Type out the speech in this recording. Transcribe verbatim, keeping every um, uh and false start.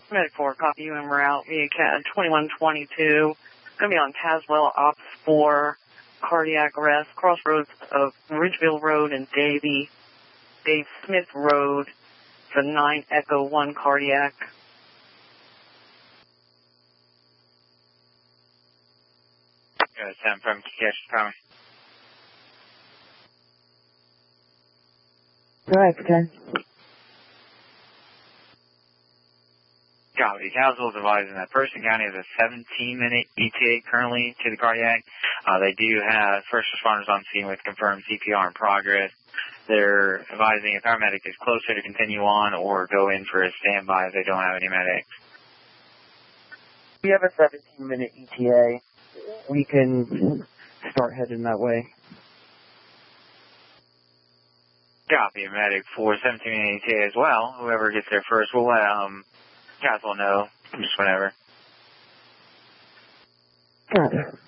Medic four, copy you and we're out via CAD twenty-one twenty-two. Going to be on Tazewell, Ops four, cardiac arrest, crossroads of Ridgeville Road and Davie, Dave Smith Road, for nine Echo one cardiac. Go ten from Kikesh, coming. Go ahead, ten. Copy. Tazewell is advising that Person County has a seventeen minute E T A currently to the cardiac. Uh, they do have first responders on scene with confirmed C P R in progress. They're advising a paramedic is closer to continue on or go in for a standby if they don't have any medics. We have a seventeen minute E T A. We can start heading that way. Copy. Medic for seventeen minute E T A as well. Whoever gets there first, we'll let um, Tazewell know just whenever. Got it.